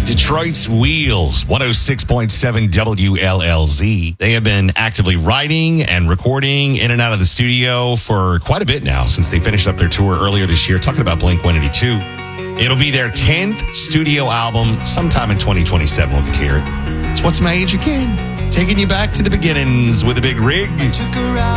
Detroit's Wheels, 106.7 WLLZ. They have been actively writing and recording in and out of the studio for quite a bit now since they finished up their tour earlier this year, talking about Blink-182. It'll be their 10th studio album sometime in 2027. We'll get to hear it. It's What's My Age Again, taking you back to the beginnings with a big rig. I took her out